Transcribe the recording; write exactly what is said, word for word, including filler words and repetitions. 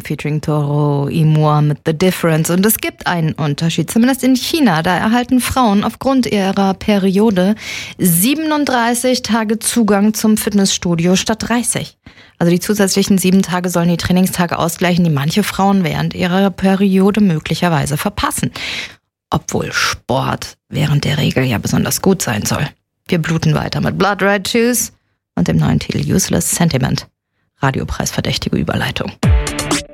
featuring Toro y Moi mit The Difference. Und es gibt einen Unterschied, zumindest in China. Da erhalten Frauen aufgrund ihrer Periode siebenunddreißig Tage Zugang zum Fitnessstudio statt dreißig. Also die zusätzlichen sieben Tage sollen die Trainingstage ausgleichen, die manche Frauen während ihrer Periode möglicherweise verpassen. Obwohl Sport während der Regel ja besonders gut sein soll. Wir bluten weiter mit Blood Red Shoes und dem neuen Titel Useless Sentiment. Radiopreisverdächtige Überleitung.